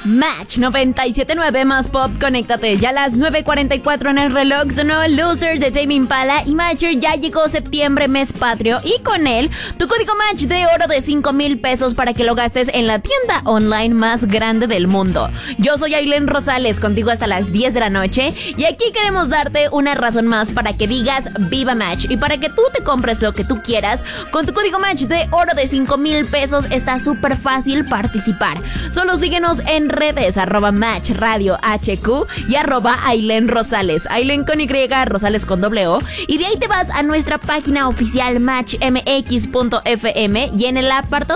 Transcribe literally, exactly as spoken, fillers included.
Match noventa y siete punto nueve más pop, conéctate. Ya a las nueve cuarenta y cuatro en el reloj sonó Loser de Tame Impala y Matcher. Ya llegó septiembre, mes patrio, y con él tu código Match de oro de cinco mil pesos para que lo gastes en la tienda online más grande del mundo. Yo soy Ailén Rosales, contigo hasta las diez de la noche, y aquí queremos darte una razón más para que digas viva Match y para que tú te compres lo que tú quieras. Con tu código Match de oro de cinco mil pesos está súper fácil participar. Solo síguenos en redes, arroba Match Radio H Q y arroba Ailén Rosales, Ailén con Y, Rosales con doble O, y de ahí te vas a nuestra página oficial match m x punto f m y en el apartado